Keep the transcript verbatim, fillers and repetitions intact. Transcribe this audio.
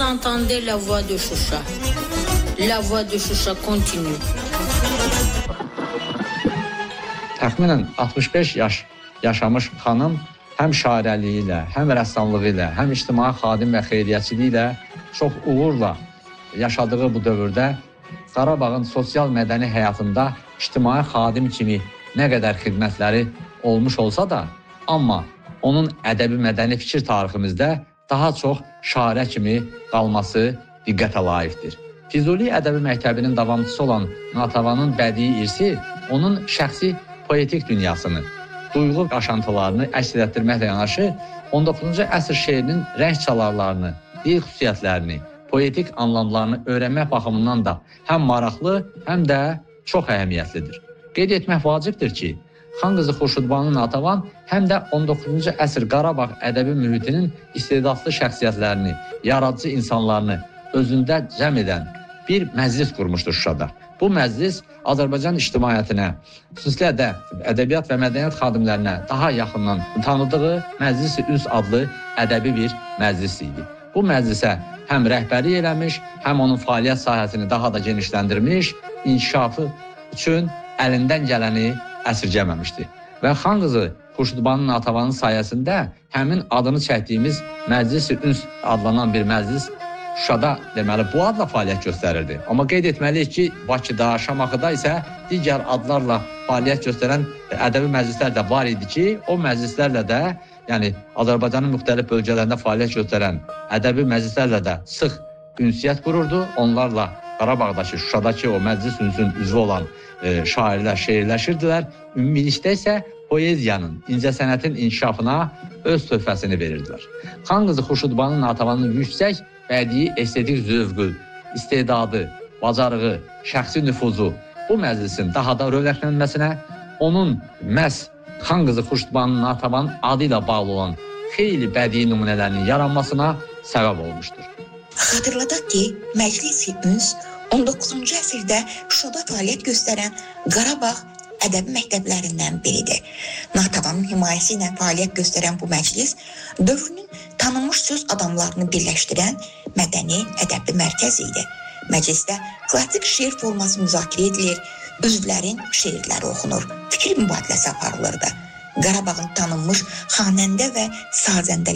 entendez la voix de Choucha. La voix de Choucha continue. Təxminən altmış beş yaş yaşamış xanım həm şairəliyi ilə, həm rəssamlığı ilə, həm ictimai xadim və xeyriyyəçiliyi ilə çox uğurla yaşadığı bu dövrdə Qarabağın sosial mədəni həyatında ictimai xadim kimi nə qədər xidmətləri olmuş olsa da, amma onun ədəbi mədəni fikir tariximizdə daha çox şairə kimi qalması diqqətə layiqdir. Füzuli ədəbi məktəbinin davamçısı olan Natavanın bədii irsi onun şəxsi poetik dünyasını, duyğu yaşantılarını əks etdirməklə yanaşı, on doqquzuncu əsr şeirinin rəng çalarlarını, dil xüsusiyyətlərini, poetik anlamlarını öyrənmək baxımından da həm maraqlı, həm də çox əhəmiyyətlidir. Qeyd etmək vacibdir ki, Xan qızı Xurşudbanu Natavan həm də on doqquzuncu əsr Qarabağ ədəbi mühitinin istedadlı şəxsiyyətlərini, yaradıcı insanlarını özündə cəm edən bir məclis qurmuşdur Şuşada. Bu məclis Azərbaycan ictimaiyyətinə, xüsusilə də ədəbiyyat və mədəniyyət xadimlərinə daha yaxından tanıdığı Məclis-i Üns adlı ədəbi bir məclis idi. Bu məclisə həm rəhbərlik eləmiş, həm onun fəaliyyət sahəsini daha da genişləndirmiş, inkişafı üçün əlindən gələni əsirgəməmişdi. Və Xan qızı Xurşudbanu Natavanın sayəsində həmin adını çəkdiyimiz Məclis-i Üns adlanan bir məclis Şuşada deməli bu adla fəaliyyət göstərirdi. Amma qeyd etməliyik ki, Bakıda, Şamaxıda isə digər adlarla fəaliyyət göstərən ədəbi məclislər də var idi ki, o məclislərlə də, yəni Azərbaycanın müxtəlif bölgələrində fəaliyyət göstərən ədəbi məclislərlə də sıx ünsiyyət qururdu. Onlarla Qarabağdakı, Şuşadakı o məclis ünsün üzvü olan e, şairlər şeirləşirdilər. Ümumilikdə isə poeziyanın, incəsənətin inkişafına öz töhfəsini verirdilər. Xan qızı Xurşudbanu Natavanın yüksək bədii estetik zövqü, istedadı, bacarığı, şəxsi nüfuzu bu məclisin daha da rövlətlənməsinə, onun məhz Xan qızı Xurşudbanu Natavanın adı ilə bağlı olan xeyli bədii nümunələrinin yaranmasına səbəb olmuşdur. Xatırladaq ki, Məclis-i Üns on doqquzuncu əsrdə Şuşada fəaliyyət göstərən Qarabağ ədəbi məktəblərindən biridir. Natavanın himayəsi ilə fəaliyyət göstərən bu məclis dövrünün tanınmış söz adamlarını birləşdirən mədəni ədəbi mərkəz idi. Məclisdə klassik şeir forması müzakirə edilir, üzvlərin şeirləri oxunur, fikir mübadiləsi aparılırdı. Qarabağın tanınmış xanəndə və sazəndələri